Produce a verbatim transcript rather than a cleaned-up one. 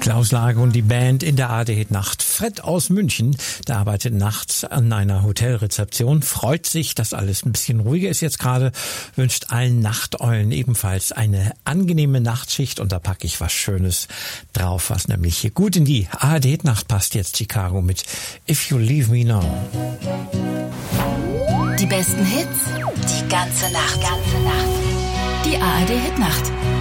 Klaus Lage und die Band in der A R D-Hit-Nacht. Fred aus München, der arbeitet nachts an einer Hotelrezeption, freut sich, dass alles ein bisschen ruhiger ist jetzt gerade, wünscht allen Nachteulen ebenfalls eine angenehme Nachtschicht und da packe ich was Schönes drauf, was nämlich hier gut in die A R D-Hit-Nacht passt jetzt. Chicago mit If You Leave Me Now. Die besten Hits, die ganze Nacht, ganze Nacht. Die A R D-Hit-Nacht.